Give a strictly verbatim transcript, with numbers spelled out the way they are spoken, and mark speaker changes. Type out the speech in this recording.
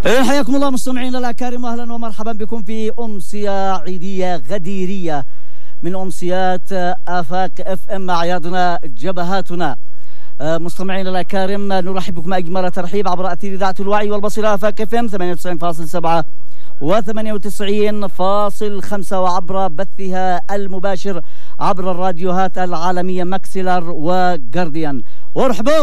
Speaker 1: حياكم الله مستمعينا الأكارم، أهلا ومرحبا بكم في أمسية عيدية غديرية من أمسيات آفاق اف ام أعيادنا جبهاتنا. مستمعينا الأكارم، نرحب بكم أجمل ترحيب عبر أثير إذاعة الوعي والبصيرة آفاق اف ام ثمانية وتسعين فاصلة سبعة وثمانية وتسعين فاصلة خمسة، وعبر بثها المباشر عبر الراديوهات العالمية ماكسيلر وجارديان. وارحبوا